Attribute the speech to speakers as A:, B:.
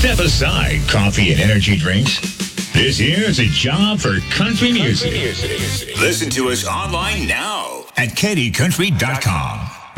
A: Step aside coffee and energy drinks. This here's a job for country music. Listen to us online now at KDCountry.com.